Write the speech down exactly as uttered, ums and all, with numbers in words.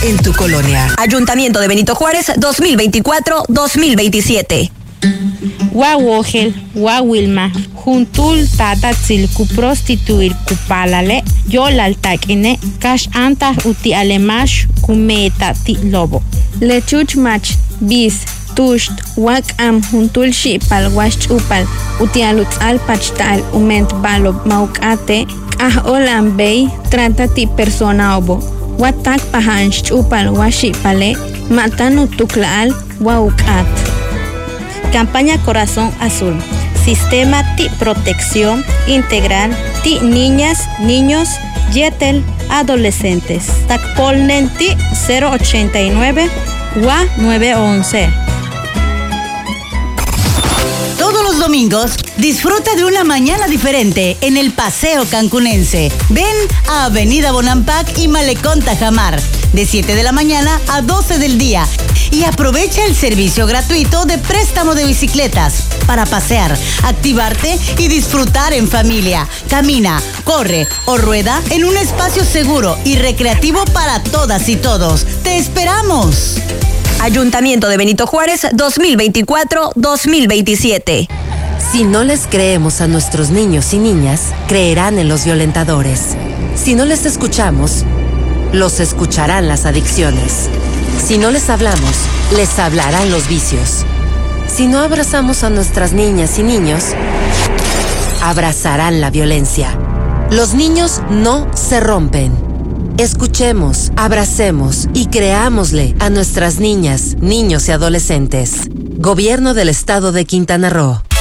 en tu colonia. Ayuntamiento de Benito Juárez dos mil veinticuatro dos mil veintisiete. Wawogel, Wawilma, Juntul Tatatzil ku prostituir kupalale, Yolal takine, Kash anta uti alemash kumeta ti lobo. Lechuch mach, bis, tusht, wak am juntul shipal wash upal, uti alutzal pachtal ument balob maukate, ah olam bay, trata ti persona obo. Watak pahan upal washipale, matanu tuklaal, waukat. Campaña Corazón Azul. Sistema T I Protección Integral T Niñas, Niños, Yetel, Adolescentes. Tacpolnen T cero ochenta y nueve W A nueve once. Todos los domingos, disfruta de una mañana diferente en el Paseo Cancunense. Ven a Avenida Bonampak y Malecón Tajamar, de siete de la mañana a doce del día. Y aprovecha el servicio gratuito de préstamo de bicicletas para pasear, activarte y disfrutar en familia. Camina, corre o rueda en un espacio seguro y recreativo para todas y todos. ¡Te esperamos! Ayuntamiento de Benito Juárez dos mil veinticuatro dos mil veintisiete. Si no les creemos a nuestros niños y niñas, creerán en los violentadores. Si no les escuchamos, los escucharán las adicciones. Si no les hablamos, les hablarán los vicios. Si no abrazamos a nuestras niñas y niños, abrazarán la violencia. Los niños no se rompen. Escuchemos, abracemos y creámosle a nuestras niñas, niños y adolescentes. Gobierno del Estado de Quintana Roo.